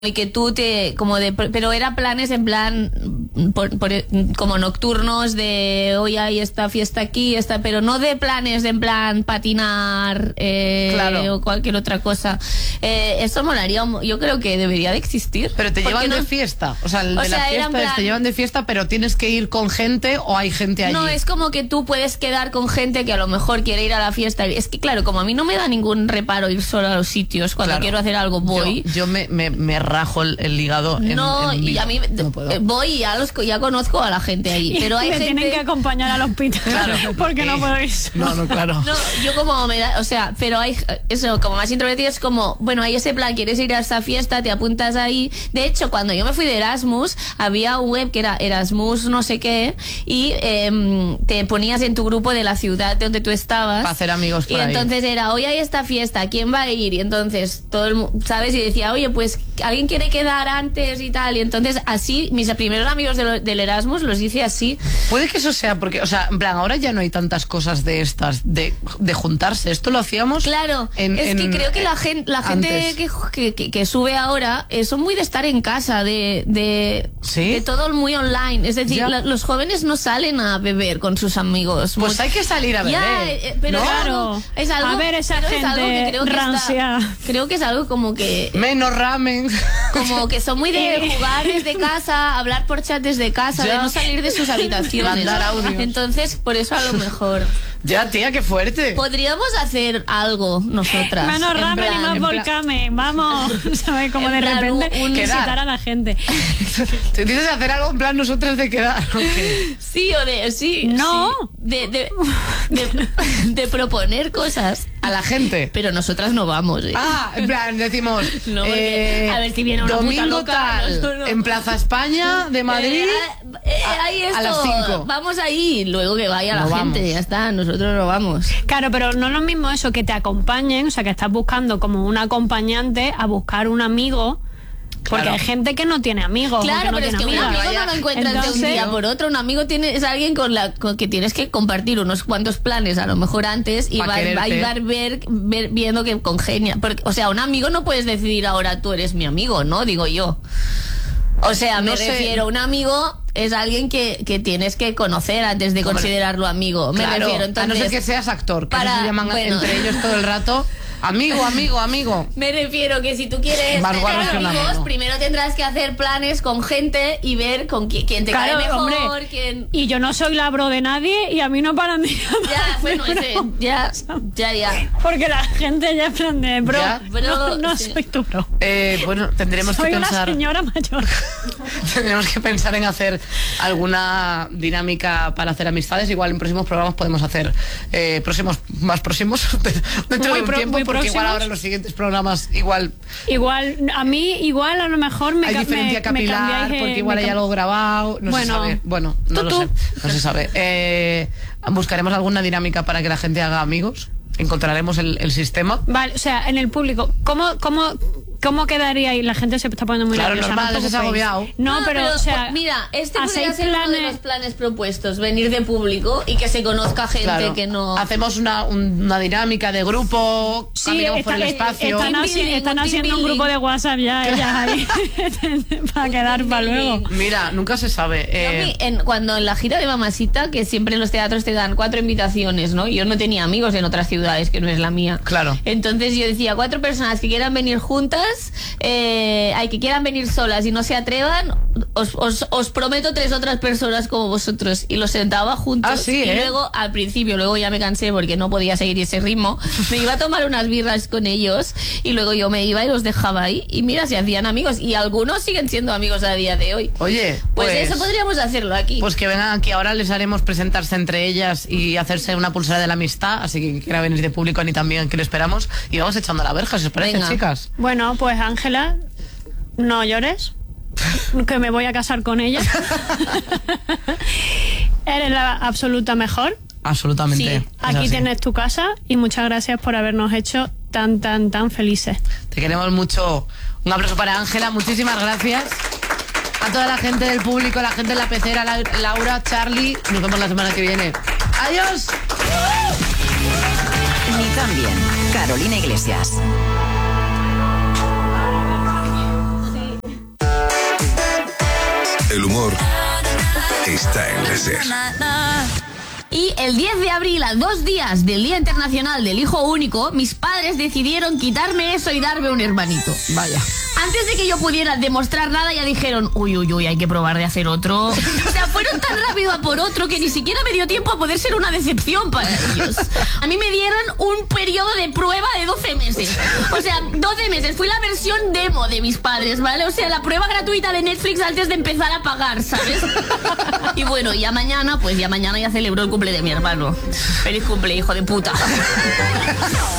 y que tú pero era planes en plan como nocturnos de hoy hay esta fiesta aquí, pero no de planes en plan patinar claro. o cualquier otra cosa. Eso molaría, yo creo que debería de existir. Pero te llevan de fiesta, o sea, la fiesta te llevan de fiesta, pero tienes que ir con gente o hay gente allí. No, es como que tú puedes quedar con gente que a lo mejor quiere ir a la fiesta. Es que claro, como a mí no me da ningún reparo ir solo a los sitios, cuando quiero hacer algo voy. Yo me rajo el hígado. Y a mí no voy y ya conozco a la gente ahí. Pero hay gente... tienen que acompañar al hospital. Claro, porque no puedo ir solo. No, claro. No, yo como me da, o sea, pero hay eso, como más introvertido es como, bueno, hay ese plan, quieres ir a esta fiesta, te apuntas ahí. De hecho, cuando yo me fui de Erasmus, había un web que era Erasmus no sé qué, y te ponías en tu grupo de la ciudad de donde tú estabas. Para hacer amigos por y ahí. Entonces era, hoy hay esta fiesta, ¿quién va a ir? Y entonces todo el mundo, ¿sabes? Y decía, oye, pues alguien quiere quedar antes y tal. Y entonces así, mis primeros amigos del Erasmus los hice así. Puede que eso sea porque, o sea, en plan, ahora ya no hay tantas cosas de estas, de juntarse. Esto lo hacíamos. Claro, que creo que la gente que sube ahora son muy de estar en casa, de todo muy online. Es decir, los jóvenes no salen a beber con sus amigos. Pues hay que salir a beber. Pero ¿no? Claro, es algo, a ver esa gente es algo que rancia. Creo que es algo como que... Menos ramen. Como que son muy de jugar desde casa, hablar por chat desde casa, de no salir de sus habitaciones. Mandar audios. Entonces, por eso a lo mejor... Ya, tía, qué fuerte. Podríamos hacer algo nosotras. Menos ramen y más volcame. Vamos, ¿sabes? Como de repente visitar a la gente. ¿Te dices hacer algo en plan nosotras de quedar? Okay. Sí, sí. No. Sí. De proponer cosas. A la gente. Pero nosotras no vamos. En plan, decimos. No, a ver si viene una domingo puta loca. tal. No. En Plaza España de Madrid. Ahí a las 5. Vamos ahí. Luego que vaya la gente. Ya está. Nosotros no vamos. Claro, pero no es lo mismo eso que te acompañen. O sea, que estás buscando como un acompañante a buscar un amigo. Porque hay gente que no tiene amigos. Claro, pero es que un amigo no lo encuentras de un día por otro. Un amigo es alguien con que tienes que compartir unos cuantos planes, a lo mejor antes, y va a viendo que congenia. Porque, o sea, un amigo no puedes decidir ahora tú eres mi amigo, ¿no? Digo yo. O sea, me refiero, un amigo es alguien que tienes que conocer antes de considerarlo amigo. Me refiero, entonces, a no ser que seas actor, que se llaman entre ellos todo el rato. Amigo. Me refiero que si tú quieres tener amigos, primero tendrás que hacer planes con gente y ver con quién te cae mejor, hombre. Y yo no soy la bro de nadie y a mí no paran de ya. Porque la gente ya es plan de bro. No soy tu bro. Bueno, tendremos que pensar. Soy una señora mayor. Tendremos que pensar en hacer alguna dinámica para hacer amistades. Igual en próximos programas podemos hacer más próximos dentro de un tiempo. Porque igual ahora en los siguientes programas igual a mí a lo mejor hay diferencia capilar porque igual hay algo grabado, no se sabe. Bueno, no lo sé, no se sabe. Buscaremos alguna dinámica para que la gente haga amigos. Encontraremos el sistema. Vale, o sea, en el público, ¿cómo quedaría ahí? La gente se está poniendo muy nerviosa. Normal, es agobiado. No, pero o sea, mira, podría ser uno de los planes propuestos, venir de público y que se conozca gente que no... Hacemos una dinámica de grupo, caminamos por el espacio. Están haciendo un grupo de WhatsApp ya ellas ahí para quedar para luego. Mira, nunca se sabe. Cuando en la gira de Mamacita, que siempre en los teatros te dan 4 invitaciones, ¿no? Yo no tenía amigos en otras ciudades que no es la mía. Claro. Entonces yo decía, 4 personas que quieran venir juntas, que quieran venir solas y no se atrevan, os prometo 3 otras personas como vosotros. Y los sentaba juntos. Y luego, al principio, luego ya me cansé porque no podía seguir ese ritmo. Me iba a tomar unas birras con ellos y luego yo me iba y los dejaba ahí. Y mira, se hacían amigos. Y algunos siguen siendo amigos a día de hoy. Oye, pues eso podríamos hacerlo aquí. Pues que vengan aquí. Ahora les haremos presentarse entre ellas y hacerse una pulsera de la amistad. Así que quiera venir de público ni también que lo esperamos. Y vamos echando la verja, si os parece, chicas. Bueno, pues Ángela, no llores, que me voy a casar con ella. Eres la absoluta mejor. Absolutamente. Sí. Aquí tienes tu casa y muchas gracias por habernos hecho tan felices. Te queremos mucho. Un aplauso para Ángela, muchísimas gracias. A toda la gente del público, la gente de la pecera, Laura, Charlie. Nos vemos la semana que viene. ¡Adiós! Ni tan bien. Carolina Iglesias. El humor está en la SER. Y el 10 de abril, a 2 días del Día Internacional del Hijo Único, mis padres decidieron quitarme eso y darme un hermanito. Vaya. Antes de que yo pudiera demostrar nada, ya dijeron, uy, hay que probar de hacer otro. O sea, fueron tan rápido a por otro que ni siquiera me dio tiempo a poder ser una decepción para ellos. A mí me dieron un periodo de prueba de 12 meses. O sea, 12 meses. Fui la versión demo de mis padres, ¿vale? O sea, la prueba gratuita de Netflix antes de empezar a pagar, ¿sabes? Y bueno, ya mañana celebró el cumple de mi hermano. Feliz cumple, hijo de puta.